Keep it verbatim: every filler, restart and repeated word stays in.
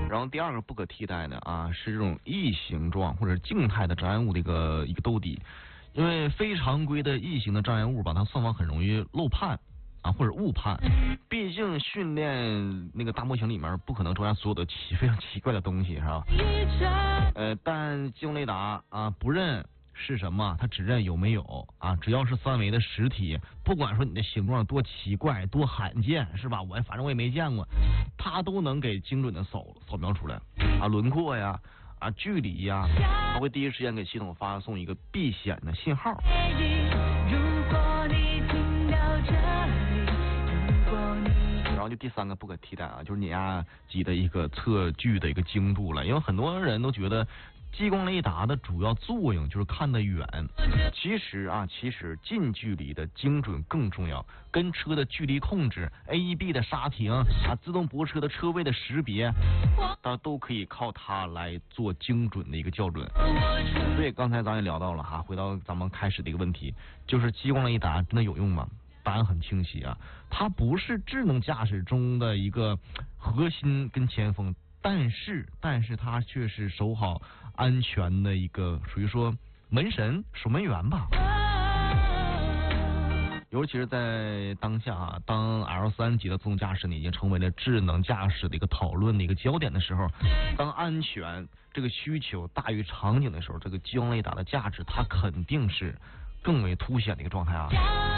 然后第二个不可替代的啊是这种异形状或者静态的障碍物的一个一个兜底，因为非常规的异形的障碍物吧，它算法很容易漏判啊或者误判，毕竟训练那个大模型里面不可能出现所有的奇非常奇怪的东西，是吧？呃，但激光雷达啊不认是什么，它只认有没有啊，只要是三维的实体，不管说你的形状多奇怪多罕见，是吧？我反正我也没见过，它都能给精准的扫扫描出来啊，轮廓呀啊距离呀，它会第一时间给系统发送一个避险的信号。然后就第三个不可替代啊，就是碾压机的一个测距的一个精度了，因为很多人都觉得激光雷达的主要作用就是看得远，其实啊，其实近距离的精准更重要，跟车的距离控制、A E B 的刹停啊、自动泊车的车位的识别，它都可以靠它来做精准的一个校准。所以刚才咱也聊到了哈，回到咱们开始的一个问题，就是激光雷达真的有用吗？答案很清晰啊，它不是智能驾驶中的一个核心跟前锋。但是，但是它却是守好安全的一个，属于说门神、守门员吧。尤其是在当下啊，当 L 三 级的自动驾驶呢已经成为了智能驾驶的一个讨论的一个焦点的时候，当安全这个需求大于场景的时候，这个激光雷达的价值它肯定是更为凸显的一个状态啊。